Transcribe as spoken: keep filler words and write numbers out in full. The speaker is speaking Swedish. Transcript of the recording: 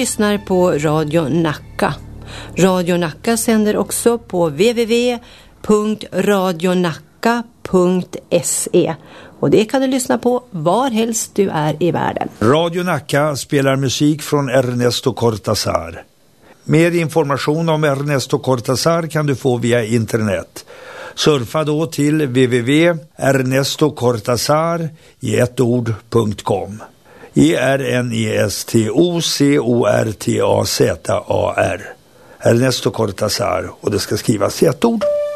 lyssnar på Radio Nacka. Radio Nacka sänder också på w w w punkt radionacka punkt se. Och det kan du lyssna på var helst du är i världen. Radio Nacka spelar musik från Ernesto Cortázar. Mer information om Ernesto Cortázar kan du få via internet. Surfa då till w w w punkt ernesto cortazar i ett ord punkt com. E R N E S T O C O R T A Z A R. Ernesto Cortázar, och det ska skrivas i ett ord.